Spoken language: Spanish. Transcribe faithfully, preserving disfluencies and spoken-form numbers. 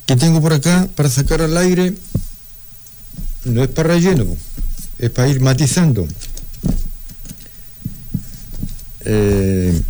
que tengo por acá para sacar al aire, no es para relleno, es para ir matizando. Eh,